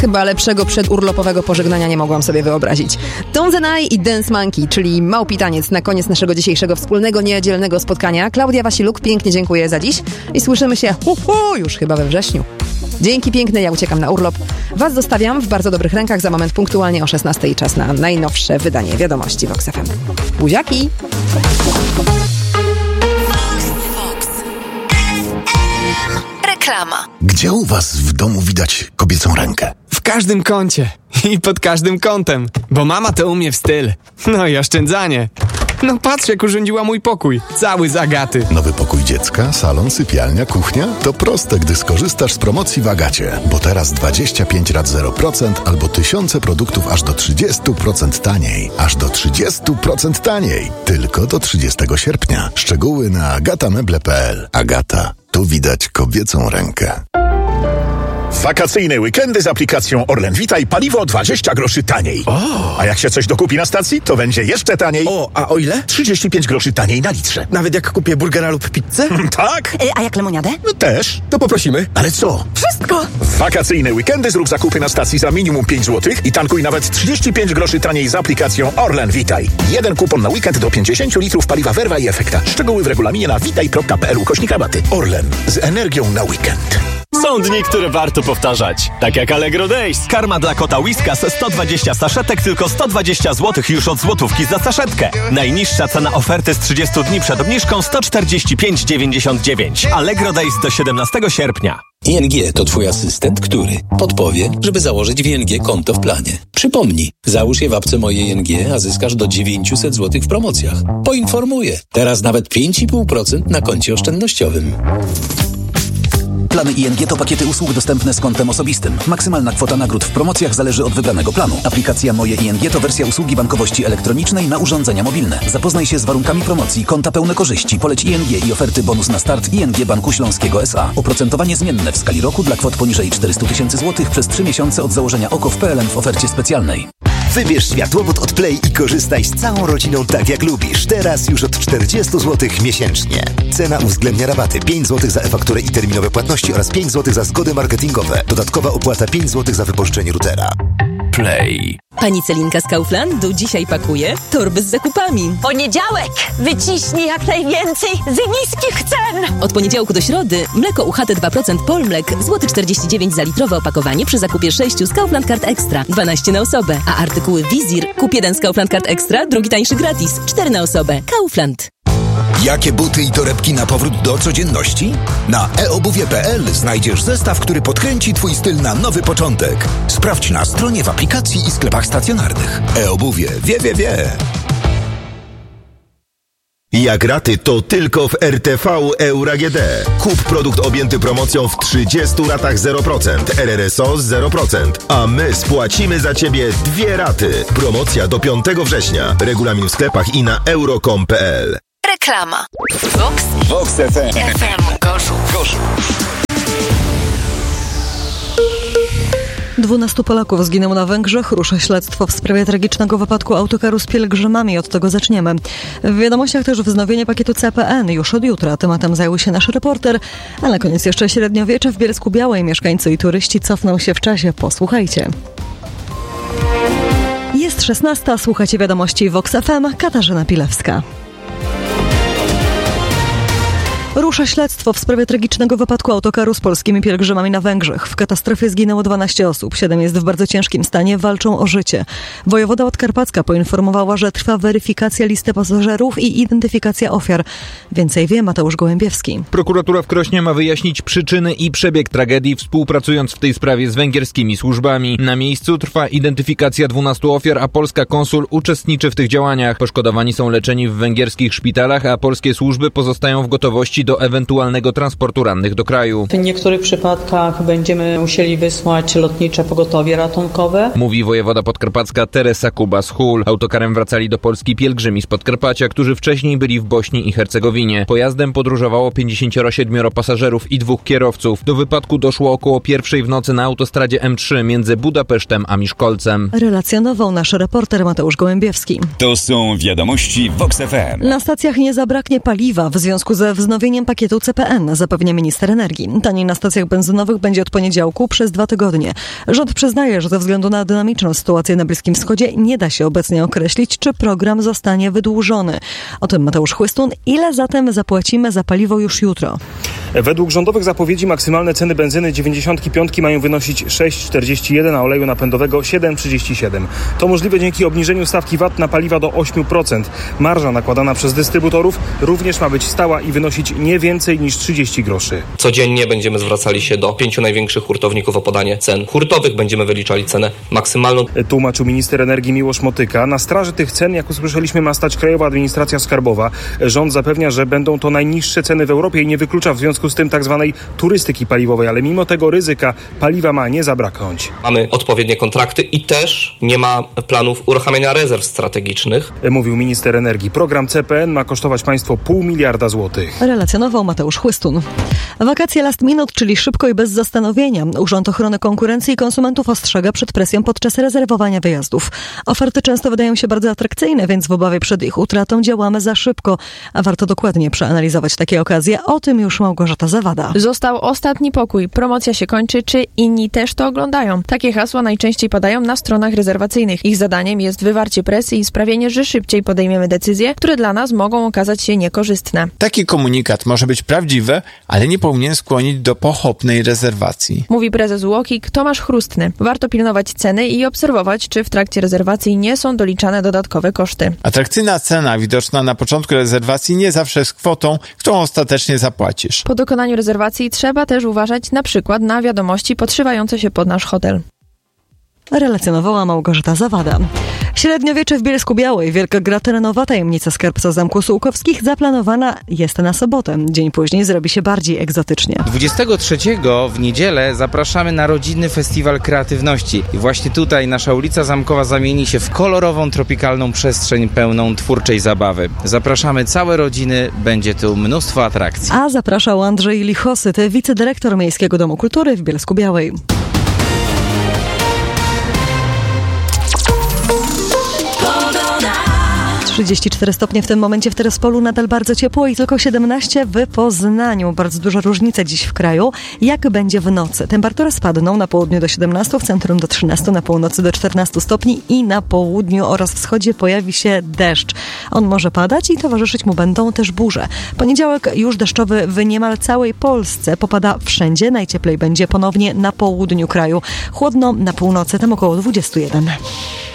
Chyba lepszego przedurlopowego pożegnania nie mogłam sobie wyobrazić. Tones and I i Dance Monkey, czyli małpi taniec na koniec naszego dzisiejszego wspólnego, niedzielnego spotkania. Klaudia Wasiluk, pięknie dziękuję za dziś i słyszymy się już chyba we wrześniu. Dzięki piękne, ja uciekam na urlop. Was zostawiam w bardzo dobrych rękach. Za moment punktualnie o 16:00 czas na najnowsze wydanie Wiadomości Vox FM. Buziaki! Reklama. Gdzie u was w domu widać kobiecą rękę? W każdym kącie i pod każdym kątem, bo mama to umie w styl. No i oszczędzanie. No patrz, jak urządziła mój pokój. Cały z Agaty. Nowy pokój dziecka, salon, sypialnia, kuchnia? To proste, gdy skorzystasz z promocji w Agacie. Bo teraz 25 rat 0% albo tysiące produktów aż do 30% taniej. Aż do 30% taniej. Tylko do 30 sierpnia. Szczegóły na agatameble.pl. Agata. Tu widać kobiecą rękę. Wakacyjne weekendy z aplikacją Orlen Vitaj paliwo 20 groszy taniej. A jak się coś dokupi na stacji, to będzie jeszcze taniej. A o ile? 35 groszy taniej na litrze. Nawet jak kupię burgera lub pizzę? Tak? A jak lemoniadę? No też. To poprosimy. Ale co? Wszystko! W wakacyjne weekendy zrób zakupy na stacji za minimum 5 zł i tankuj nawet 35 groszy taniej z aplikacją Orlen Vitaj. Jeden kupon na weekend do 50 litrów paliwa Verva i Efekta. Szczegóły w regulaminie na vitaj.pl/rabaty. Orlen. Z energią na weekend. Są dni, które warto powtarzać. Tak jak Allegro Days. Karma dla kota Whiskas 120 saszetek, tylko 120 zł już od złotówki za saszetkę. Najniższa cena oferty z 30 dni przed obniżką 145,99. Allegro Days do 17 sierpnia. ING to twój asystent, który podpowie, żeby założyć w ING konto w planie. Przypomnij, załóż je w apce Moje ING, a zyskasz do 900 zł w promocjach. Poinformuję. Teraz nawet 5,5% na koncie oszczędnościowym. Plany ING to pakiety usług dostępne z kontem osobistym. Maksymalna kwota nagród w promocjach zależy od wybranego planu. Aplikacja Moje ING to wersja usługi bankowości elektronicznej na urządzenia mobilne. Zapoznaj się z warunkami promocji, konta pełne korzyści, poleć ING i oferty bonus na start ING Banku Śląskiego S.A. Oprocentowanie zmienne w skali roku dla kwot poniżej 400 000 zł przez 3 miesiące od założenia OKO w PLN w ofercie specjalnej. Wybierz światłowód od Play i korzystaj z całą rodziną tak jak lubisz. Teraz już od 40 zł miesięcznie. Cena uwzględnia rabaty 5 zł za e-fakturę i terminowe płatności oraz 5 zł za zgody marketingowe. Dodatkowa opłata 5 zł za wypożyczenie routera. Play. Pani Celinka z Kauflandu dzisiaj pakuje torby z zakupami. Poniedziałek! Wyciśnij jak najwięcej z niskich cen! Od poniedziałku do środy mleko UHT 2% Polmlek, złoty 49 za litrowe opakowanie przy zakupie 6 z Kaufland Card Extra, 12 na osobę. A artykuły Wizir, kup jeden z Kaufland Card Extra, drugi tańszy gratis, 4 na osobę. Kaufland. Jakie buty i torebki na powrót do codzienności? Na eobuwie.pl znajdziesz zestaw, który podkręci twój styl na nowy początek. Sprawdź na stronie, w aplikacji i sklepach stacjonarnych. eobuwie. Wie. Jak raty, to tylko w RTV Euro AGD. Kup produkt objęty promocją w 30 ratach 0%, RRSO 0%, a my spłacimy za Ciebie 2 raty. Promocja do 5 września. Regulamin w sklepach i na euro.com.pl. Reklama. Vox FM. Gorzów. 12 Polaków zginęło na Węgrzech. Rusza śledztwo w sprawie tragicznego wypadku autokaru z pielgrzymami. Od tego zaczniemy. W wiadomościach też wznowienie pakietu CPN już od jutra. Tematem zajął się nasz reporter. A na koniec jeszcze średniowiecze w Bielsku Białej. Mieszkańcy i turyści cofną się w czasie. Posłuchajcie. Jest 16. Słuchacie wiadomości Vox FM. Katarzyna Pilewska. Rusza śledztwo w sprawie tragicznego wypadku autokaru z polskimi pielgrzymami na Węgrzech. W katastrofie zginęło 12 osób, 7 jest w bardzo ciężkim stanie, walczą o życie. Wojewoda podkarpacka poinformowała, że trwa weryfikacja listy pasażerów i identyfikacja ofiar. Więcej wie Mateusz Gołębiewski. Prokuratura w Krośnie ma wyjaśnić przyczyny i przebieg tragedii, współpracując w tej sprawie z węgierskimi służbami. Na miejscu trwa identyfikacja 12 ofiar, a polska konsul uczestniczy w tych działaniach. Poszkodowani są leczeni w węgierskich szpitalach, a polskie służby pozostają w gotowości do ewentualnego transportu rannych do kraju. W niektórych przypadkach będziemy musieli wysłać lotnicze pogotowie ratunkowe. Mówi wojewoda podkarpacka Teresa Kubas-Hul. Autokarem wracali do Polski pielgrzymi z Podkarpacia, którzy wcześniej byli w Bośni i Hercegowinie. Pojazdem podróżowało 57 pasażerów i 2 kierowców. Do wypadku doszło około 1:00 w nocy na autostradzie M3 między Budapesztem a Miszkolcem. Relacjonował nasz reporter Mateusz Gołębiewski. To są wiadomości Vox FM. Na stacjach nie zabraknie paliwa w związku ze wznowieniem uruchomieniem pakietu CPN, zapewnia minister energii. Taniej na stacjach benzynowych będzie od poniedziałku przez 2 tygodnie. Rząd przyznaje, że ze względu na dynamiczną sytuację na Bliskim Wschodzie nie da się obecnie określić, czy program zostanie wydłużony. O tym Mateusz Chłystun. Ile zatem zapłacimy za paliwo już jutro? Według rządowych zapowiedzi maksymalne ceny benzyny 95 mają wynosić 6,41, a oleju napędowego 7,37. To możliwe dzięki obniżeniu stawki VAT na paliwa do 8%. Marża nakładana przez dystrybutorów również ma być stała i wynosić nie więcej niż 30 groszy. Codziennie będziemy zwracali się do 5 największych hurtowników o podanie cen hurtowych. Będziemy wyliczali cenę maksymalną. Tłumaczył minister energii Miłosz Motyka. Na straży tych cen, jak usłyszeliśmy, ma stać Krajowa Administracja Skarbowa. Rząd zapewnia, że będą to najniższe ceny w Europie i nie wyklucza w związku z tym tak zwanej turystyki paliwowej, ale mimo tego ryzyka paliwa ma nie zabraknąć. Mamy odpowiednie kontrakty i też nie ma planów uruchamiania rezerw strategicznych. Mówił minister energii. Program CPN ma kosztować państwo 0,5 miliarda złotych. Relacjonował Mateusz Chłystun. Wakacje last minute, czyli szybko i bez zastanowienia. Urząd Ochrony Konkurencji i Konsumentów ostrzega przed presją podczas rezerwowania wyjazdów. Oferty często wydają się bardzo atrakcyjne, więc w obawie przed ich utratą działamy za szybko. A warto dokładnie przeanalizować takie okazje. O tym już Małgorzata Zawada. Został ostatni pokój. Promocja się kończy, czy inni też to oglądają? Takie hasła najczęściej padają na stronach rezerwacyjnych. Ich zadaniem jest wywarcie presji i sprawienie, że szybciej podejmiemy decyzje, które dla nas mogą okazać się niekorzystne. Taki komunikat może być prawdziwy, ale nie powinien skłonić do pochopnej rezerwacji. Mówi prezes UOKiK Tomasz Chrustny. Warto pilnować ceny i obserwować, czy w trakcie rezerwacji nie są doliczane dodatkowe koszty. Atrakcyjna cena widoczna na początku rezerwacji nie zawsze jest kwotą, którą ostatecznie zapłacisz. Po dokonaniu rezerwacji trzeba też uważać na przykład na wiadomości podszywające się pod nasz hotel. Relacjonowała Małgorzata Zawada. Średniowiecze w Bielsku-Białej. Wielka gra terenowa, tajemnica skarbca Zamku Sułkowskich zaplanowana jest na sobotę. Dzień później zrobi się bardziej egzotycznie. 23 w niedzielę zapraszamy na rodzinny festiwal kreatywności. I właśnie tutaj nasza ulica Zamkowa zamieni się w kolorową, tropikalną przestrzeń pełną twórczej zabawy. Zapraszamy całe rodziny, będzie tu mnóstwo atrakcji. A zapraszał Andrzej Lichosyt, wicedyrektor Miejskiego Domu Kultury w Bielsku-Białej. 34 stopnie w tym momencie w Teryspolu, nadal bardzo ciepło i tylko 17 w Poznaniu. Bardzo duża różnica dziś w kraju. Jak będzie w nocy? Temperatury spadną na południu do 17, w centrum do 13, na północy do 14 stopni i na południu oraz wschodzie pojawi się deszcz. On może padać i towarzyszyć mu będą też burze. Poniedziałek już deszczowy w niemal całej Polsce. Popada wszędzie. Najcieplej będzie ponownie na południu kraju. Chłodno na północy, tam około 21.